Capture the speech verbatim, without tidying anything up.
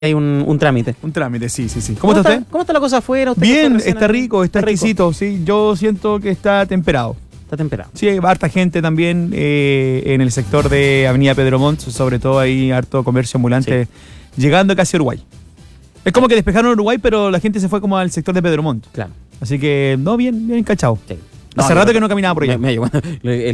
hay un, un trámite. Un trámite, sí, sí, sí. ¿Cómo, ¿Cómo está usted? ¿Cómo está la cosa afuera? ¿Usted Bien, está está rico, está, está exquisito, rico. sí. Yo siento que está temperado. Está temperado. Sí, hay harta gente también eh, en el sector de Avenida Pedro Montt, sobre todo hay harto comercio ambulante, sí. Llegando casi a Uruguay. Es como que despejaron Uruguay, pero la gente se fue como al sector de Pedro Montt. Claro. Así que, no, bien, bien cachado. Sí. Hace no, rato no, que no caminaba por allá. Me, me, bueno,